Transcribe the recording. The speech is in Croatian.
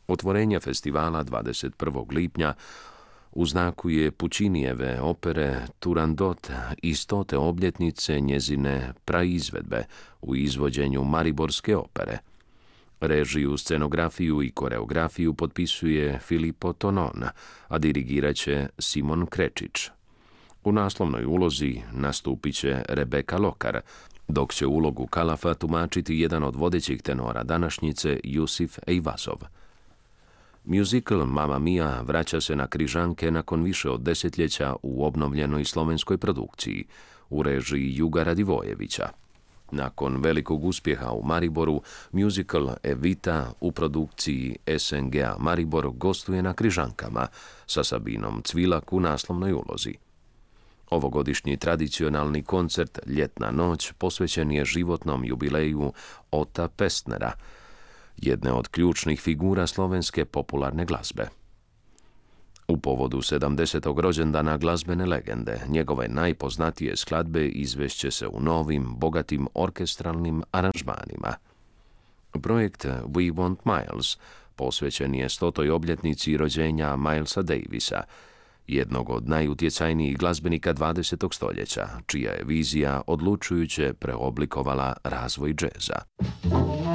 Otvorenje festivala 21. lipnja u znaku je Puccinijeve opere Turandot i 100. obljetnice njezine praizvedbe u izvođenju Mariborske opere. Režiju, scenografiju i koreografiju potpisuje Filippo Tonon, a dirigirat će Simon Krečić. U naslovnoj ulozi nastupit će Rebeka Lokar, dok će ulogu Kalafa tumačiti jedan od vodećih tenora današnjice, Jusif Eyvazov. Musical Mamma Mia vraća se na Križanke nakon više od desetljeća u obnovljenoj slovenskoj produkciji, u režiji Juga Radivojevića. Nakon velikog uspjeha u Mariboru, musical Evita u produkciji SNG-a Maribor gostuje na Križankama sa Sabinom Cvilak u naslovnoj ulozi. Ovogodišnji tradicionalni koncert Ljetna noć posvećen je životnom jubileju Ota Pestnera, jedne od ključnih figura slovenske popularne glazbe. U povodu 70. rođendana glazbene legende, njegove najpoznatije skladbe izvešće se u novim, bogatim orkestralnim aranžmanima. Projekt We Want Miles posvećen je 100. obljetnici rođenja Milesa Davisa, jednog od najutjecajnijih glazbenika 20. stoljeća, čija je vizija odlučujuće preoblikovala razvoj džeza.